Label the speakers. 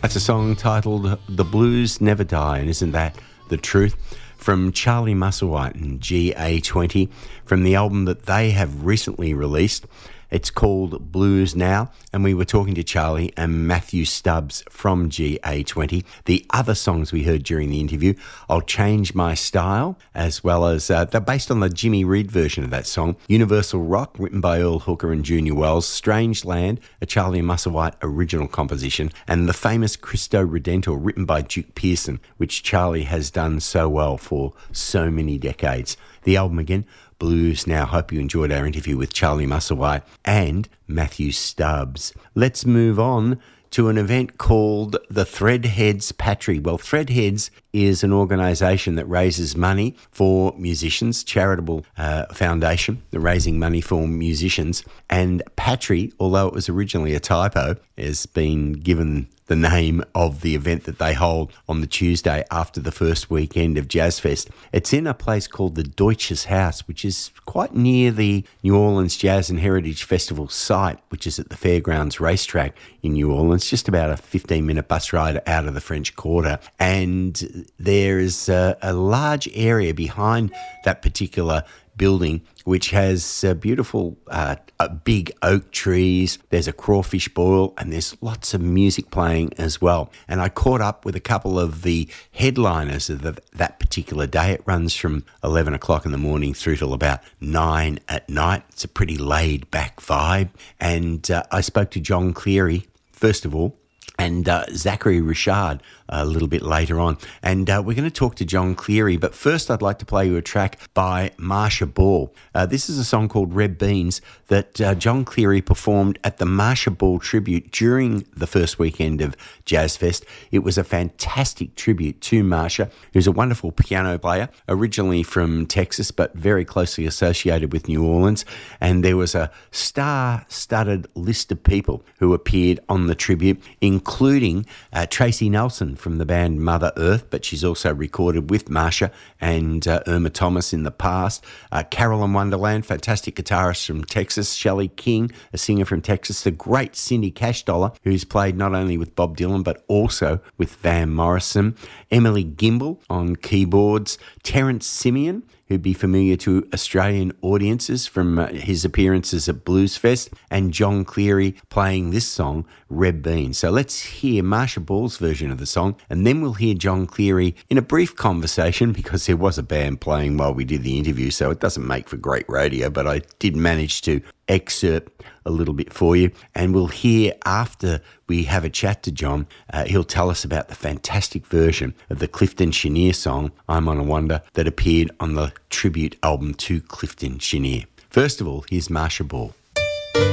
Speaker 1: That's a song titled The Blues Never Die, and isn't that the truth? From Charlie Musselwhite and GA20, from the album that they have recently released. It's called Blues Now, and we were talking to Charlie and Matthew Stubbs from GA20. The other songs we heard during the interview, I'll Change My Style, as well as they're based on the Jimmy Reed version of that song. Universal Rock, written by Earl Hooker and Junior Wells. Strange Land, a Charlie Musselwhite original composition. And the famous Cristo Redentor, written by Duke Pearson, which Charlie has done so well for so many decades. The album again, Blues Now. Hope you enjoyed our interview with Charlie Musselwhite and Matthew Stubbs. Let's move on to an event called the Threadheads Patry. Well, Threadheads is an organisation that raises money for musicians, charitable foundation, raising money for musicians. And Patry, although it was originally a typo, has been given the name of the event that they hold on the Tuesday after the first weekend of Jazz Fest. It's in a place called the Deutsches Haus, which is quite near the New Orleans Jazz and Heritage Festival site, which is at the Fairgrounds Racetrack in New Orleans, just about a 15-minute bus ride out of the French Quarter. And there is a large area behind that particular building which has beautiful big oak trees. There's a crawfish boil and there's lots of music playing as well. And I caught up with a couple of the headliners of that particular day. It runs from 11 o'clock in the morning through till about 9 at night. It's a pretty laid back vibe. And I spoke to John Cleary, first of all, and Zachary Richard a little bit later on. And we're going to talk to John Cleary, but first I'd like to play you a track by Marcia Ball. This is a song called Red Beans that John Cleary performed at the Marcia Ball tribute during the first weekend of Jazz Fest. It was a fantastic tribute to Marcia, who's a wonderful piano player, originally from Texas, but very closely associated with New Orleans. And there was a star-studded list of people who appeared on the tribute, including Tracy Nelson from the band Mother Earth, but she's also recorded with Marcia and Irma Thomas in the past. Carolyn Wonderland, fantastic guitarist from Texas. Shelley King, a singer from Texas. The great Cindy Cashdollar, who's played not only with Bob Dylan, but also with Van Morrison. Emily Gimbel on keyboards. Terence Simeon, who'd be familiar to Australian audiences from his appearances at Blues Fest, and John Cleary playing this song, Red Beans. So let's hear Marcia Ball's version of the song, and then we'll hear John Cleary in a brief conversation, because there was a band playing while we did the interview, so it doesn't make for great radio, but I did manage to excerpt a little bit for you. And we'll hear, after we have a chat to John, he'll tell us about the fantastic version of the Clifton Chenier song, I'm on a Wonder, that appeared on the tribute album to Clifton Chenier. First of all, here's Marcia Ball.